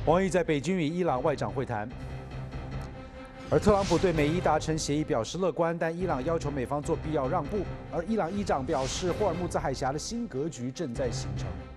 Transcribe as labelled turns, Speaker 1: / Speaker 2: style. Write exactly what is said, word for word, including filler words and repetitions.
Speaker 1: 王毅在北京与伊朗外长会谈，而特朗普对美伊达成协议表示乐观，但伊朗要求美方做必要让步，而伊朗议长表示，霍尔木兹海峡的新格局正在形成。